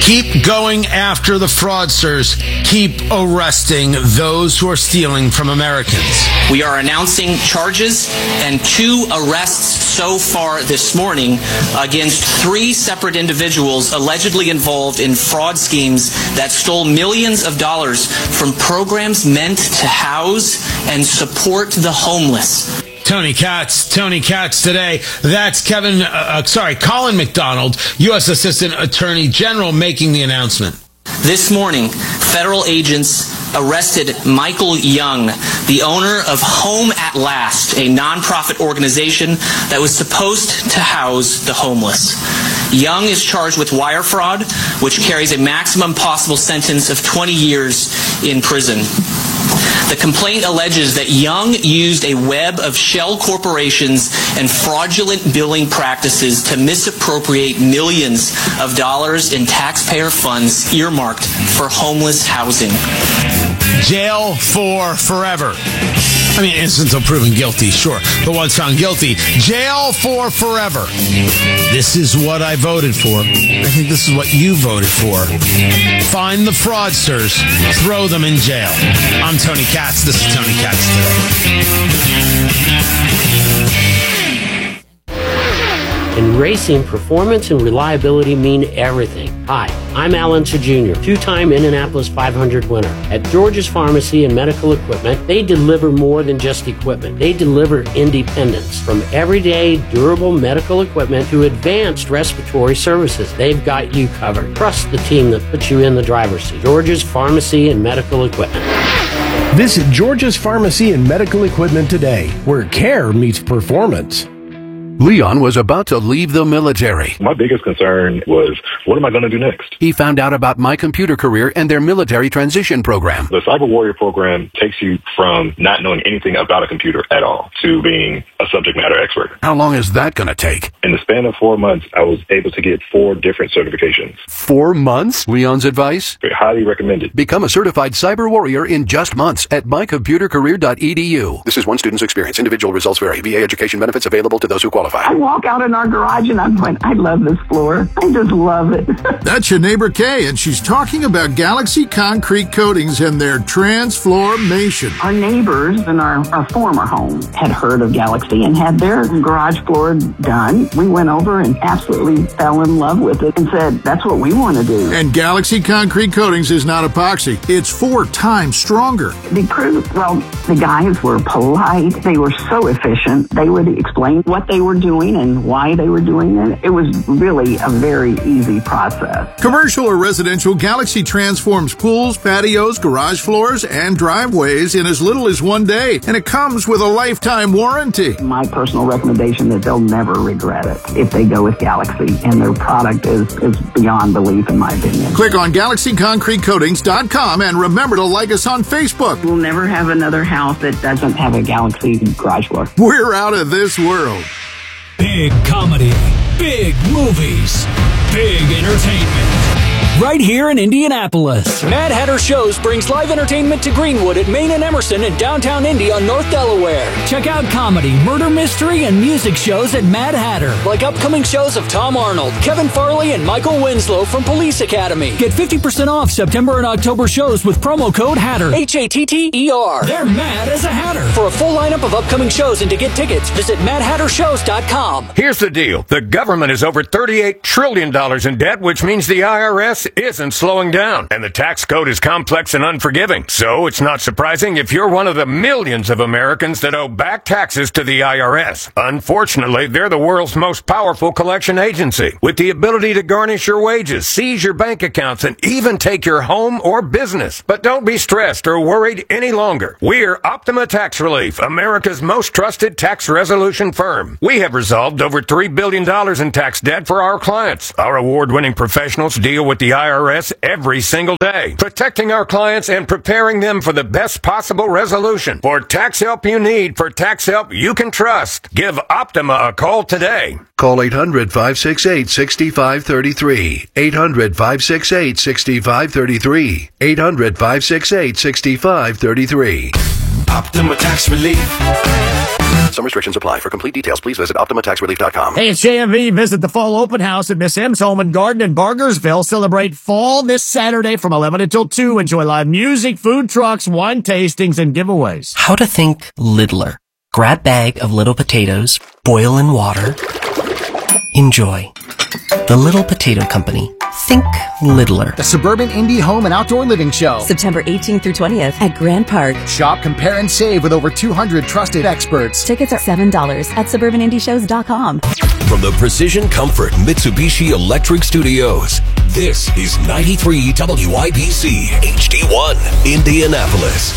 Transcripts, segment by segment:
Keep going after the fraudsters. Keep arresting those who are stealing from Americans. We are announcing charges and 2 arrests so far this morning against 3 separate individuals allegedly involved in fraud schemes that stole millions of dollars from programs meant to house and support the homeless. Tony Katz today. That's Colin McDonald, U.S. Assistant Attorney General, making the announcement. This morning, federal agents arrested Michael Young, the owner of Home at Last, a nonprofit organization that was supposed to house the homeless. Young is charged with wire fraud, which carries a maximum possible sentence of 20 years in prison. The complaint alleges that Young used a web of shell corporations and fraudulent billing practices to misappropriate millions of dollars in taxpayer funds earmarked for homeless housing. Jail for forever. I mean, innocent until proven guilty, sure. But once found guilty, jail for forever. This is what I voted for. I think this is what you voted for. Find the fraudsters. Throw them in jail. I'm Tony Katz. This is Tony Katz Today. In racing, performance and reliability mean everything. Hi, I'm Alan Jr., 2-time Indianapolis 500 winner. At George's Pharmacy and Medical Equipment, they deliver more than just equipment. They deliver independence. From everyday, durable medical equipment to advanced respiratory services, they've got you covered. Trust the team that puts you in the driver's seat. George's Pharmacy and Medical Equipment. Visit George's Pharmacy and Medical Equipment today, where care meets performance. Leon was about to leave the military. My biggest concern was, what am I going to do next? He found out about My Computer Career and their military transition program. The Cyber Warrior program takes you from not knowing anything about a computer at all to being a subject matter expert. How long is that going to take? In the span of 4 months, I was able to get 4 different certifications. 4 months? Leon's advice? Highly recommended. Become a certified cyber warrior in just months at mycomputercareer.edu. This is one student's experience. Individual results vary. VA education benefits available to those who qualify. I walk out in our garage and I'm going, I love this floor. I just love it. That's your neighbor Kay, and she's talking about Galaxy Concrete Coatings and their transformation. Our neighbors in our former home had heard of Galaxy and had their garage floor done. We went over and absolutely fell in love with it and said, that's what we want to do. And Galaxy Concrete Coatings is not epoxy. It's 4 times stronger. The crew, the guys were polite. They were so efficient. They would explain what they were doing and why they were doing it. It was really a very easy process. Commercial or residential, Galaxy transforms pools, patios, garage floors, and driveways in as little as 1 day. And it comes with a lifetime warranty. My personal recommendation is they'll never regret it if they go with Galaxy. And their product is beyond belief, in my opinion. Click on GalaxyConcreteCoatings.com and remember to like us on Facebook. We'll never have another house that doesn't have a Galaxy garage floor. We're out of this world. Big comedy, big movies, big entertainment. Right here in Indianapolis. Mad Hatter Shows brings live entertainment to Greenwood at Main and Emerson in downtown Indy on North Delaware. Check out comedy, murder mystery, and music shows at Mad Hatter. Like upcoming shows of Tom Arnold, Kevin Farley, and Michael Winslow from Police Academy. Get 50% off September and October shows with promo code HATTER. HATTER. They're mad as a hatter. For a full lineup of upcoming shows and to get tickets, visit MadHatterShows.com. Here's the deal. The government is over $38 trillion in debt, which means the IRS isn't slowing down. And the tax code is complex and unforgiving. So it's not surprising if you're one of the millions of Americans that owe back taxes to the IRS. Unfortunately, they're the world's most powerful collection agency, with the ability to garnish your wages, seize your bank accounts, and even take your home or business. But don't be stressed or worried any longer. We're Optima Tax Relief, America's most trusted tax resolution firm. We have resolved over $3 billion in tax debt for our clients. Our award-winning professionals deal with the IRS every single day, protecting our clients and preparing them for the best possible resolution. For tax help you need, for tax help you can trust, give Optima a call today. Call 800-568-6533. 800-568-6533. 800-568-6533. Optima Tax Relief. Some restrictions apply. For complete details, please visit OptimaTaxRelief.com. Hey, it's JMV. Visit the fall open house at Miss M's Home and Garden in Bargersville. Celebrate fall this Saturday from 11 until 2. Enjoy live music, food trucks, wine tastings, and giveaways. How to think littler. Grab bag of little potatoes, boil in water. Enjoy. The Little Potato Company. Think littler. The Suburban Indie Home and Outdoor Living Show. September 18th through 20th at Grand Park. Shop, compare, and save with over 200 trusted experts. Tickets are $7 at suburbanindieshows.com. From the Precision Comfort Mitsubishi Electric Studios, this is 93 WIBC HD1, Indianapolis.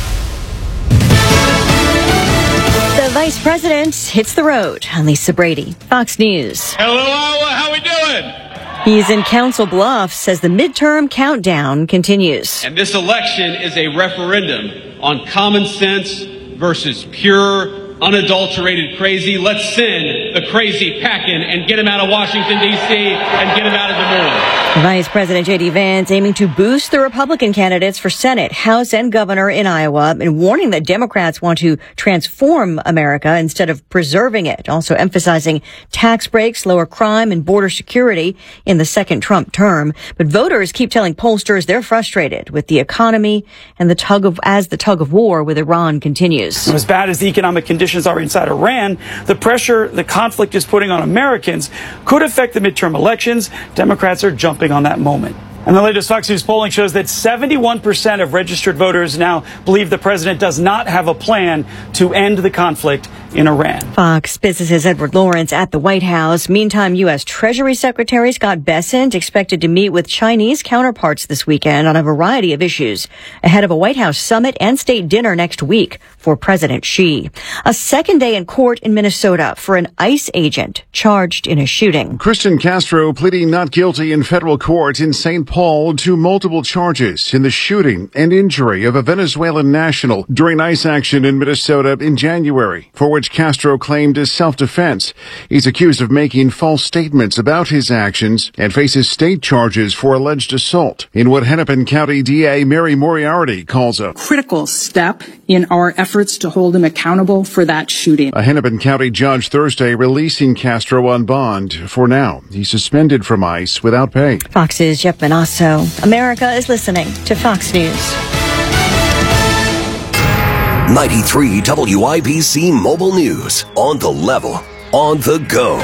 The Vice President hits the road on Lisa Brady, Fox News. Hello, Iowa. How we doing? He's in Council Bluffs as the midterm countdown continues. And this election is a referendum on common sense versus pure, unadulterated crazy. Let's send the crazy packing and get him out of Washington, D.C. and get him out of Des Moines. Vice President J.D. Vance aiming to boost the Republican candidates for Senate, House, and Governor in Iowa, and warning that Democrats want to transform America instead of preserving it. Also emphasizing tax breaks, lower crime, and border security in the second Trump term. But voters keep telling pollsters they're frustrated with the economy and the tug of war with Iran continues. As bad as the economic conditions are inside Iran, the pressure the conflict is putting on Americans could affect the midterm elections. Democrats are jumping on that moment. And the latest Fox News polling shows that 71% of registered voters now believe the president does not have a plan to end the conflict in Iran. Fox Business's Edward Lawrence at the White House. Meantime, U.S. Treasury Secretary Scott Bessent expected to meet with Chinese counterparts this weekend on a variety of issues ahead of a White House summit and state dinner next week for President Xi. A second day in court in Minnesota for an ICE agent charged in a shooting. Christian Castro pleading not guilty in federal court in St. Paul to multiple charges in the shooting and injury of a Venezuelan national during ICE action in Minnesota in January, for which Castro claimed as self-defense. He's accused of making false statements about his actions and faces state charges for alleged assault in what Hennepin County DA Mary Moriarty calls a critical step in our efforts to hold him accountable for that shooting. A Hennepin County judge Thursday releasing Castro on bond. For now, he's suspended from ICE without pay. Fox's Jeff Manasso. America is listening to Fox News. 93 WIBC Mobile News. On the level, on the go.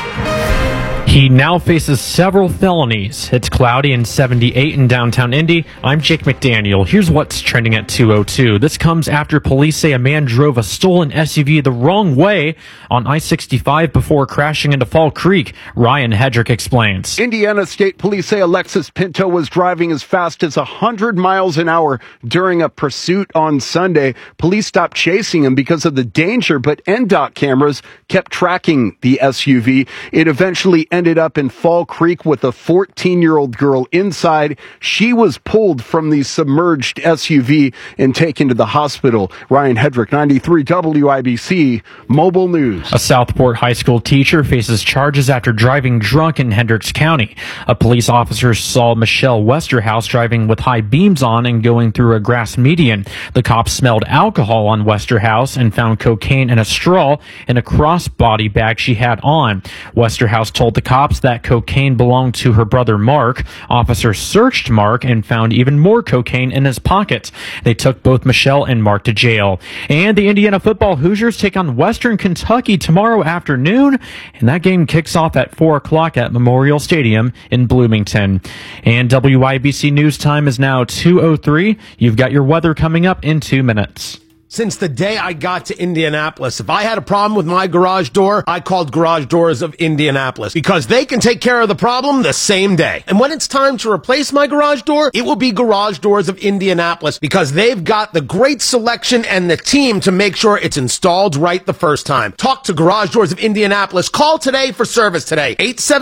He now faces several felonies. It's cloudy and 78 in downtown Indy. I'm Jake McDaniel. Here's what's trending at 2:02. This comes after police say a man drove a stolen SUV the wrong way on I-65 before crashing into Fall Creek. Ryan Hedrick explains. Indiana State Police say Alexis Pinto was driving as fast as 100 miles an hour during a pursuit on Sunday. Police stopped chasing him because of the danger, but NDOT cameras kept tracking the SUV. It eventually ended up in Fall Creek with a 14-year-old girl inside. She was pulled from the submerged SUV and taken to the hospital. Ryan Hedrick, 93 WIBC Mobile News. A Southport High School teacher faces charges after driving drunk in Hendricks County. A police officer saw Michelle Westerhouse driving with high beams on and going through a grass median. The cops smelled alcohol on Westerhouse and found cocaine in a straw in a crossbody bag she had on. Westerhouse told the cops that cocaine belonged to her brother Mark. Officers searched Mark and found even more cocaine in his pockets. They took both Michelle and Mark to jail. And the Indiana football Hoosiers take on Western Kentucky tomorrow afternoon, and that game kicks off at 4 o'clock at Memorial Stadium in Bloomington. And WIBC News Time is now 2:03. You've got your weather coming up in 2 minutes. Since the day I got to Indianapolis, if I had a problem with my garage door, I called Garage Doors of Indianapolis because they can take care of the problem the same day. And when it's time to replace my garage door, it will be Garage Doors of Indianapolis because they've got the great selection and the team to make sure it's installed right the first time. Talk to Garage Doors of Indianapolis. Call today for service today.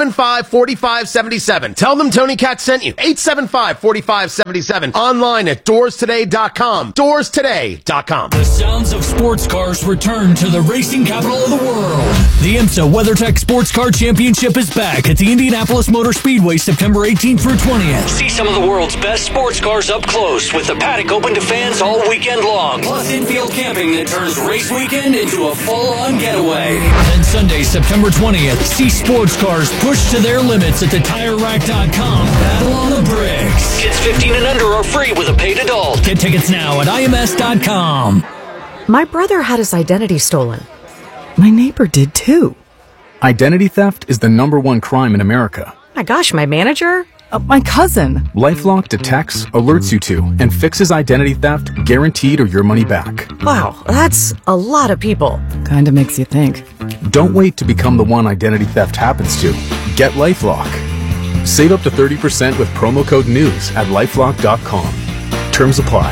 875-4577. Tell them Tony Katz sent you. 875-4577. Online at doorstoday.com. Doorstoday.com. The sounds of sports cars return to the racing capital of the world. The IMSA WeatherTech Sports Car Championship is back at the Indianapolis Motor Speedway September 18th through 20th. See some of the world's best sports cars up close with the paddock open to fans all weekend long. Plus infield camping that turns race weekend into a full-on getaway. Then Sunday, September 20th, see sports cars pushed to their limits at the TireRack.com. Battle on the bricks. Kids 15 and under are free with a paid adult. Get tickets now at IMS.com. My brother had his identity stolen. My neighbor did too. Identity theft is the #1 crime in America. My gosh, my manager? My cousin. LifeLock detects, alerts you to, and fixes identity theft guaranteed or your money back. Wow, that's a lot of people. Kinda makes you think. Don't wait to become the one identity theft happens to. Get LifeLock. Save up to 30% with promo code NEWS at LifeLock.com. Terms apply.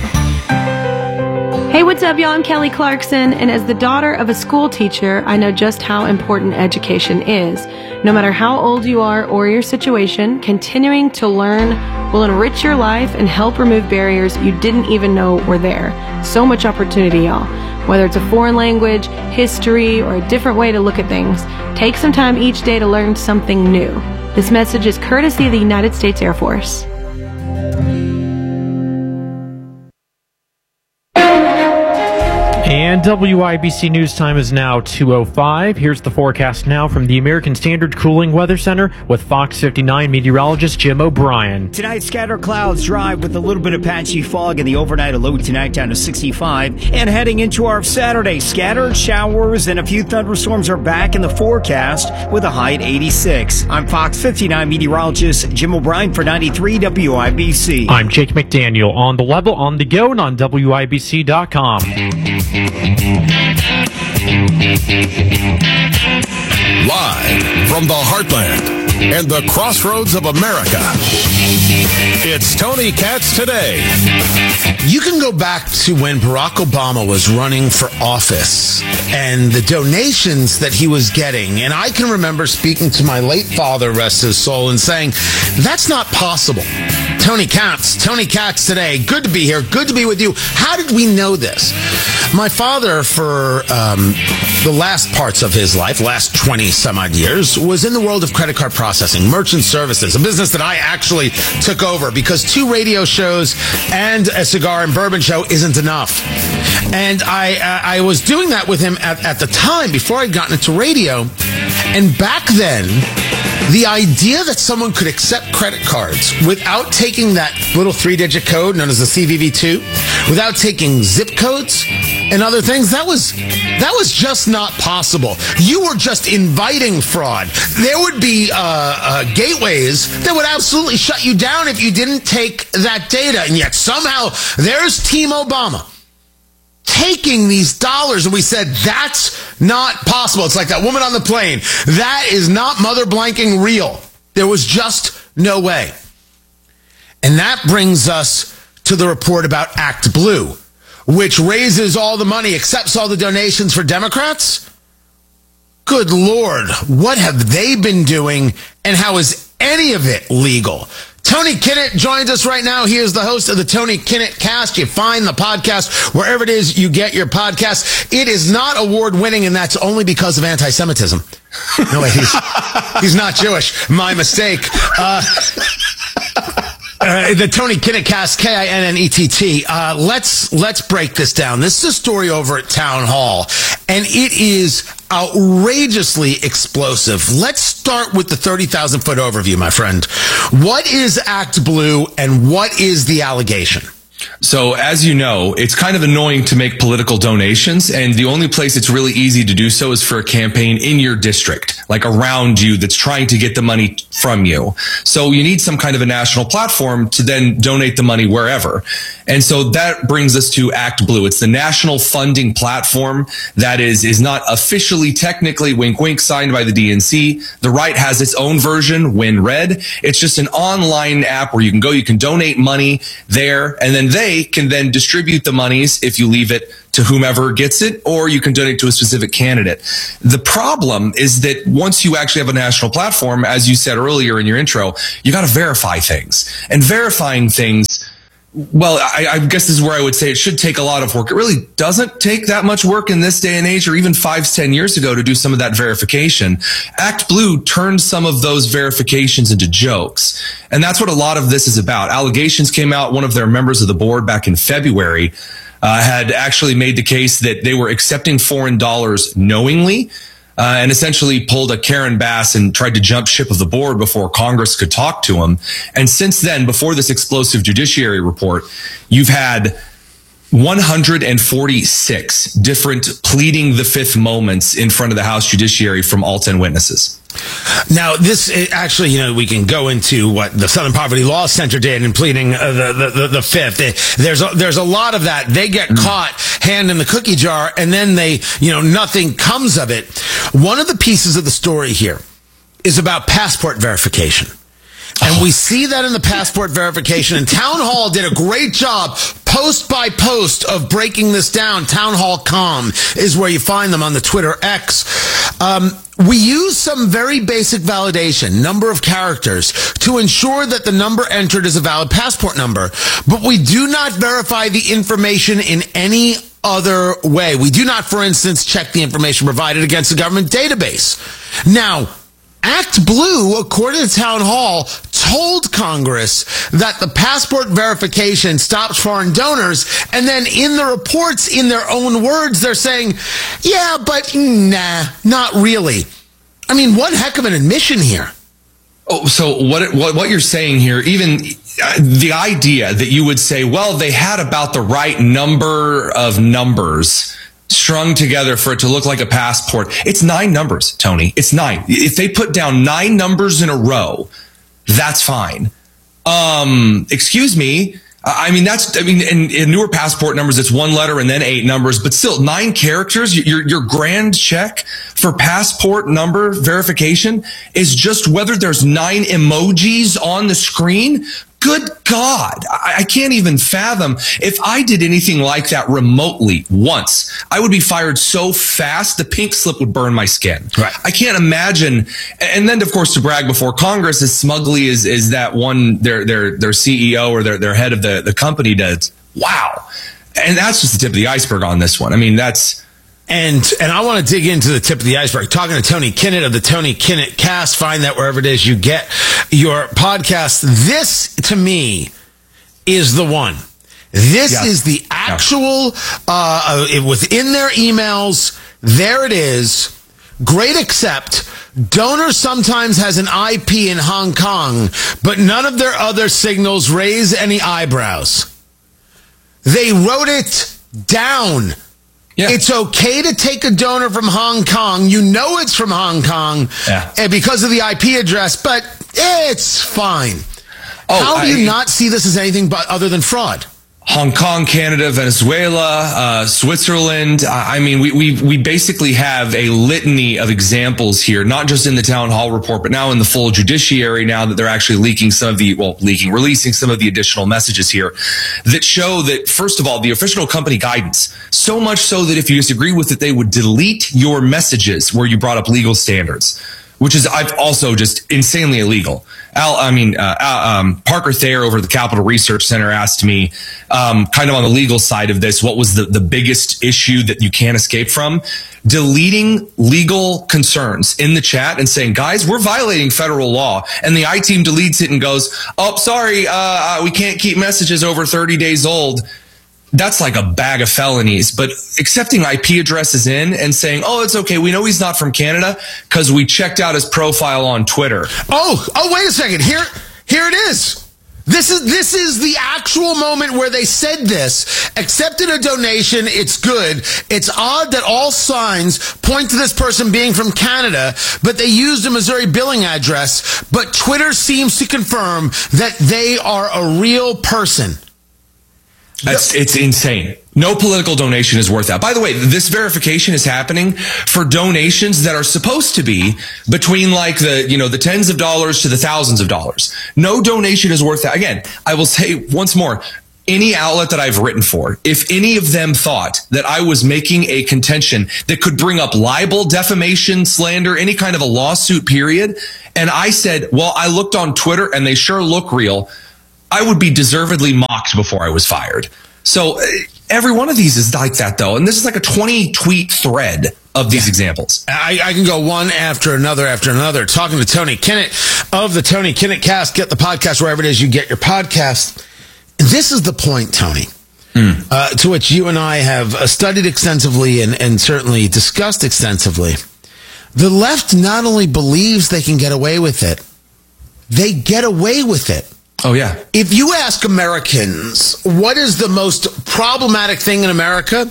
Hey, what's up, y'all? I'm Kelly Clarkson, and as the daughter of a school teacher, I know just how important education is. No matter how old you are or your situation, continuing to learn will enrich your life and help remove barriers you didn't even know were there. So much opportunity, y'all. Whether it's a foreign language, history, or a different way to look at things, take some time each day to learn something new. This message is courtesy of the United States Air Force. And WIBC News Time is now 2:05. Here's the forecast now from the American Standard Cooling Weather Center with Fox 59 meteorologist Jim O'Brien. Tonight, scattered clouds dry with a little bit of patchy fog in the overnight, a low tonight down to 65. And heading into our Saturday, scattered showers and a few thunderstorms are back in the forecast with a high at 86. I'm Fox 59 meteorologist Jim O'Brien for 93 WIBC. I'm Jake McDaniel on the level, on the go, and on WIBC.com. Live from the heartland and the crossroads of America, it's Tony Katz Today. You can go back to when Barack Obama was running for office and the donations that he was getting. And I can remember speaking to my late father, rest his soul, and saying, that's not possible. Tony Katz Today. Good to be here. Good to be with you. How did we know this? My father, for the last parts of his life, last 20 some odd years, was in the world of credit card processing, merchant services, a business that I actually took over because 2 radio shows and a cigar and bourbon show isn't enough. And I was doing that with him at the time before I'd gotten into radio. And back then, the idea that someone could accept credit cards without taking that little 3-digit code known as the CVV2, without taking zip codes and other things, that was just not possible. You were just inviting fraud. There would be gateways that would absolutely shut you down if you didn't take that data. And yet somehow there's Team Obama taking these dollars, and we said, that's not possible. It's like that woman on the plane. That is not mother blanking real. There was just no way. And that brings us to the report about Act Blue, which raises all the money, accepts all the donations for Democrats. Good Lord, what have they been doing, and how is any of it legal? Tony Kinnett joins us right now. He is the host of the Tony Kinnett Cast. You find the podcast wherever it is you get your podcasts. It is not award-winning, and that's only because of anti-Semitism. No, wait, he's not Jewish. My mistake. The Tony Kinnett Cast, Kinnett. Let's break this down. This is a story over at Town Hall, and it is outrageously explosive. Let's start with the 30,000-foot overview, my friend. What is Act Blue, and what is the allegation? So, as you know, it's kind of annoying to make political donations, and the only place it's really easy to do so is for a campaign in your district, like around you, that's trying to get the money from you. So you need some kind of a national platform to then donate the money wherever. And so that brings us to Act Blue. It's the national funding platform that is not officially, technically, wink, wink, signed by the DNC. The right has its own version, Win Red. It's just an online app where you can go, you can donate money there, and then they can then distribute the monies if you leave it to whomever gets it, or you can donate to a specific candidate. The problem is that once you actually have a national platform, as you said earlier in your intro, you got to verify things. And verifying things Well, I guess this is where I would say it should take a lot of work. It really doesn't take that much work in this day and age, or even 5-10 years ago, to do some of that verification. Act Blue turned some of those verifications into jokes. And that's what a lot of this is about. Allegations came out. One of their members of the board back in February had actually made the case that they were accepting foreign dollars knowingly, and essentially pulled a Karen Bass and tried to jump ship of the board before Congress could talk to him. And since then, before this explosive judiciary report, you've had 146 different pleading the fifth moments in front of the House Judiciary from all 10 witnesses. Now, this actually, we can go into what the Southern Poverty Law Center did in pleading the fifth. There's a lot of that. They get caught hand in the cookie jar, and then nothing comes of it. One of the pieces of the story here is about passport verification. And we see that in the passport verification. And Town Hall did a great job, post by post, of breaking this down. Town Hall Com is where you find them on the Twitter X. We use some very basic validation, number of characters, to ensure that the number entered is a valid passport number. But we do not verify the information in any other way. We do not, for instance, check the information provided against a government database. Now, Act Blue, according to Town Hall, told Congress that the passport verification stops foreign donors, and then in the reports, in their own words, they're saying, yeah, but nah, not really. I mean, one heck of an admission here. Oh, so what you're saying here, even the idea that you would say, well, they had about the right number of numbers strung together for it to look like a passport. It's 9 numbers, Tony. It's 9. If they put down 9 numbers in a row, that's fine. Excuse me. In newer passport numbers, it's 1 letter and then 8 numbers, but still 9 characters. Your grand check for passport number verification is just whether there's 9 emojis on the screen. Good God, I can't even fathom. If I did anything like that remotely once, I would be fired so fast, the pink slip would burn my skin. Right. I can't imagine. And then, of course, to brag before Congress, as smugly as that one, their CEO or their head of the company does. Wow. And that's just the tip of the iceberg on this one. I mean, that's... And I want to dig into the tip of the iceberg. Talking to Tony Kinnett of the Tony Kinnett Cast. Find that wherever it is you get your podcast. This, to me, is the one. This is the actual, within their emails, there it is. Great except, donor sometimes has an IP in Hong Kong, but none of their other signals raise any eyebrows. They wrote it down. Yeah. It's okay to take a donor from Hong Kong. You know it's from Hong Kong because of the IP address, but it's fine. How do you not see this as anything but other than fraud? Hong Kong, Canada, Venezuela, Switzerland. I mean, we basically have a litany of examples here, not just in the Town Hall report, but now in the full judiciary, now that they're actually releasing some of the additional messages here that show that, first of all, the official company guidance, so much so that if you disagree with it, they would delete your messages where you brought up legal standards, which is also just insanely illegal. Parker Thayer over at the Capital Research Center asked me, kind of on the legal side of this, what was the biggest issue that you can't escape from? Deleting legal concerns in the chat and saying, guys, we're violating federal law. And the I-team deletes it and goes, oh, sorry, we can't keep messages over 30 days old. That's like a bag of felonies, but accepting IP addresses in and saying, oh, it's okay. We know he's not from Canada because we checked out his profile on Twitter. Oh, wait a second. Here it is. This is the actual moment where they said this, accepted a donation. It's good. It's odd that all signs point to this person being from Canada, but they used a Missouri billing address. But Twitter seems to confirm that they are a real person. It's insane. No political donation is worth that. By the way, this verification is happening for donations that are supposed to be between like the tens of dollars to the thousands of dollars. No donation is worth that. Again, I will say once more, any outlet that I've written for, if any of them thought that I was making a contention that could bring up libel, defamation, slander, any kind of a lawsuit period, and I said, well, I looked on Twitter and they sure look real, I would be deservedly mocked before I was fired. So every one of these is like that, though. And this is like a 20-tweet thread of these examples. I can go one after another after another. Talking to Tony Kinnett of the Tony Kinnett Cast. Get the podcast wherever it is you get your podcast. This is the point, Tony, to which you and I have studied extensively and certainly discussed extensively. The left not only believes they can get away with it, they get away with it. Oh, yeah. If you ask Americans, what is the most problematic thing in America?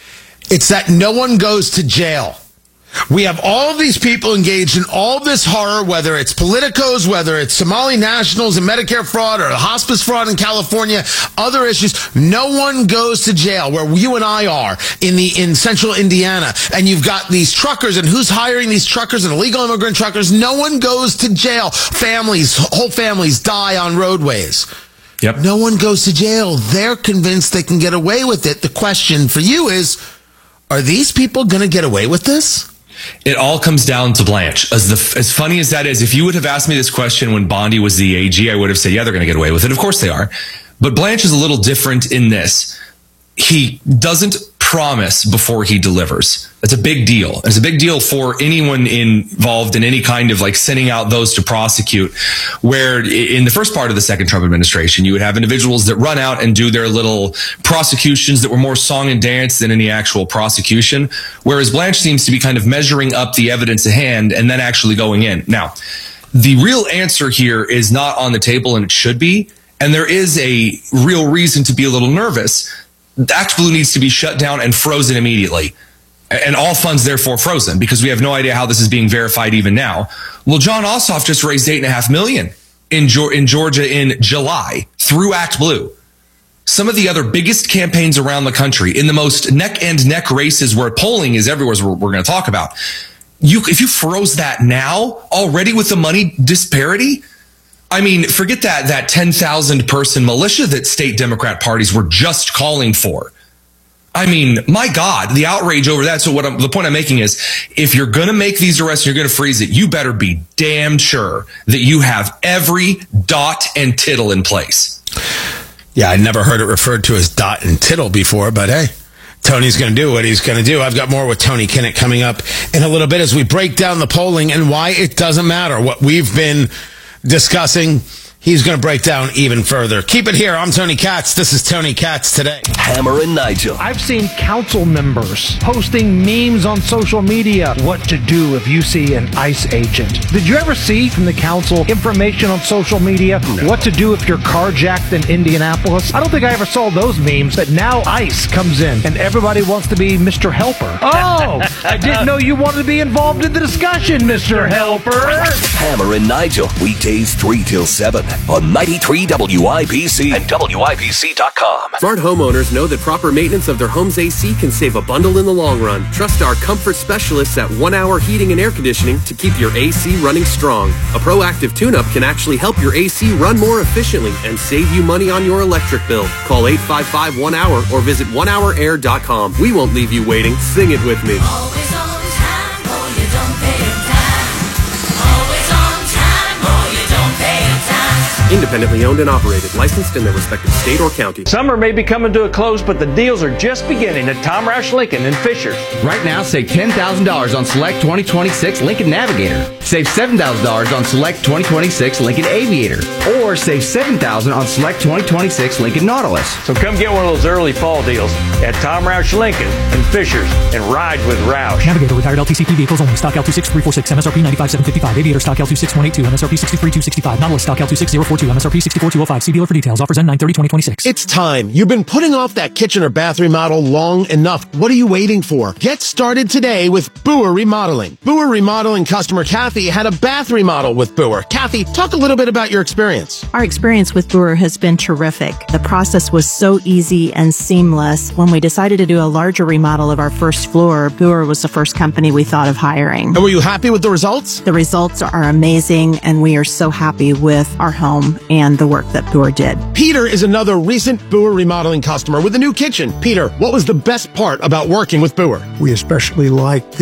It's that no one goes to jail. We have all of these people engaged in all this horror, whether it's politicos, whether it's Somali nationals and Medicare fraud or hospice fraud in California, other issues. No one goes to jail where you and I are in central Indiana. And you've got these truckers, and who's hiring these truckers and illegal immigrant truckers? No one goes to jail. Whole families die on roadways. Yep. No one goes to jail. They're convinced they can get away with it. The question for you is, are these people going to get away with this? It all comes down to Blanche. As funny as that is, if you would have asked me this question when Bondi was the AG, I would have said, yeah, they're going to get away with it. Of course they are. But Blanche is a little different in this. He doesn't promise before he delivers. That's a big deal. It's a big deal for anyone involved in any kind of like sending out those to prosecute, where in the first part of the second Trump administration, you would have individuals that run out and do their little prosecutions that were more song and dance than any actual prosecution. Whereas Blanche seems to be kind of measuring up the evidence at hand and then actually going in. Now, the real answer here is not on the table, and it should be. And there is a real reason to be a little nervous. Act Blue needs to be shut down and frozen immediately. And all funds therefore frozen, because we have no idea how this is being verified even now. Well, John Ossoff just raised $8.5 million in Georgia in July through Act Blue. Some of the other biggest campaigns around the country in the most neck and neck races where polling is everywhere, as we're going to talk about. If you froze that now already with the money disparity, I mean, forget that 10,000 person militia that state Democrat parties were just calling for. I mean, my God, the outrage over that. So the point I'm making is, if you're going to make these arrests, you're going to freeze it, you better be damn sure that you have every dot and tittle in place. Yeah, I never heard it referred to as dot and tittle before, but hey, Tony's going to do what he's going to do. I've got more with Tony Kinnett coming up in a little bit as we break down the polling and why it doesn't matter. What we've been discussing, he's going to break down even further. Keep it here. I'm Tony Katz. This is Tony Katz Today. Hammer and Nigel. I've seen council members posting memes on social media. What to do if you see an ICE agent. Did you ever see from the council information on social media? No. What to do if you're carjacked in Indianapolis? I don't think I ever saw those memes, but now ICE comes in and everybody wants to be Mr. Helper. Oh, I didn't know you wanted to be involved in the discussion, Mr. Helper. Hammer and Nigel, weekdays 3 till 7 on 93 WIBC and WIBC.com. Smart homeowners know that proper maintenance of their home's AC can save a bundle in the long run. Trust our comfort specialists at 1 Hour Heating and Air Conditioning to keep your AC running strong. A proactive tune-up can actually help your AC run more efficiently and save you money on your electric bill. Call 855-1-HOUR or visit onehourair.com. We won't leave you waiting. Sing it with me. Always on time, or you don't pay on time. Always on time, or you don't pay on time. Independently owned and operated, licensed in their respective state or county. Summer may be coming to a close, but the deals are just beginning at Tom Roush Lincoln in Fishers. Right now, save $10,000 on select 2026 Lincoln Navigator. Save $7,000 on select 2026 Lincoln Aviator. Or save $7,000 on select 2026 Lincoln Nautilus. So come get one of those early fall deals at Tom Roush Lincoln in Fishers and ride with Roush. Navigator retired LTCP vehicles only. Stock L26346, MSRP 95,755. Aviator stock L26182, MSRP 63265. Nautilus stock L26042, MSRP 64205. See dealer for details. Offers end 9/30/2026. It's time. You've been putting off that kitchen or bath remodel long enough. What are you waiting for? Get started today with Boer Remodeling. Boer Remodeling customer Kathy had a bath remodel with Boer. Kathy, talk a little bit about your experience. Our experience with Boer has been terrific. The process was so easy and seamless. When we decided to do a larger remodel of our first floor, Boer was the first company we thought of hiring. And were you happy with the results? The results are amazing, and we are so happy with our home and the work that Boer did. Peter is another recent Boer Remodeling customer with a new kitchen. Peter, what was the best part about working with Boer? We especially liked the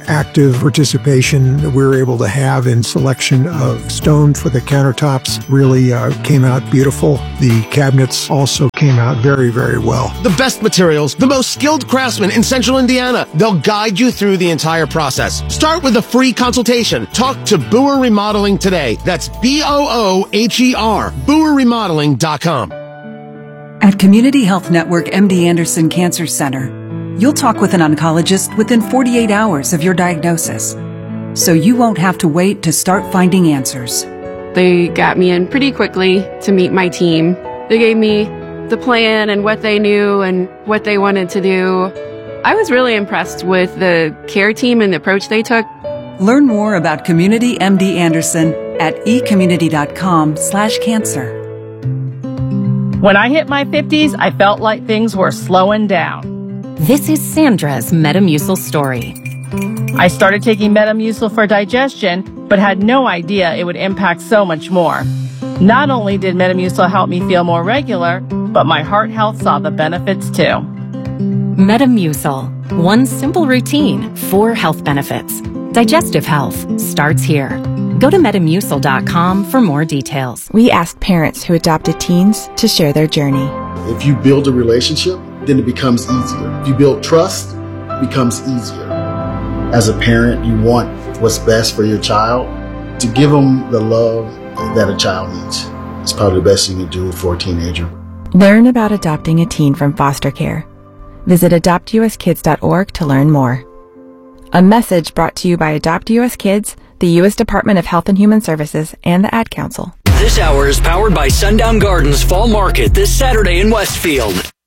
active participation that we were able to have in selection of stone for the countertops really came out beautiful. The cabinets also came out very, very well. The best materials, the most skilled craftsmen in Central Indiana. They'll guide you through the entire process. Start with a free consultation. Talk to Boer Remodeling today. That's BOOHER, BoerRemodeling.com. At Community Health Network MD Anderson Cancer Center, you'll talk with an oncologist within 48 hours of your diagnosis, so you won't have to wait to start finding answers. They got me in pretty quickly to meet my team. They gave me the plan and what they knew and what they wanted to do. I was really impressed with the care team and the approach they took. Learn more about Community MD Anderson at ecommunity.com/cancer. When I hit my 50s, I felt like things were slowing down. This is Sandra's Metamucil story. I started taking Metamucil for digestion, but had no idea it would impact so much more. Not only did Metamucil help me feel more regular, but my heart health saw the benefits too. Metamucil. One simple routine, 4 health benefits. Digestive health starts here. Go to Metamucil.com for more details. We asked parents who adopted teens to share their journey. If you build a relationship, then it becomes easier. If you build trust, it becomes easier. As a parent, you want what's best for your child. To give them the love that a child needs. It's probably the best you can do for a teenager. Learn about adopting a teen from foster care. Visit adoptuskids.org to learn more. A message brought to you by Adopt US Kids, the U.S. Department of Health and Human Services, and the Ad Council. This hour is powered by Sundown Gardens Fall Market this Saturday in Westfield.